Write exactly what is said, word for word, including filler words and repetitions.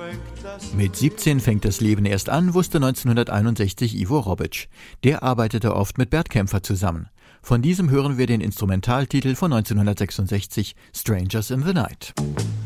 Mit siebzehn fängt das Leben erst an, wusste neunzehnhunderteinundsechzig Ivo Robic. Der arbeitete oft mit Bert Kaempfer zusammen. Von diesem hören wir den Instrumentaltitel von neunzehnhundertsechsundsechzig, Strangers in the Night.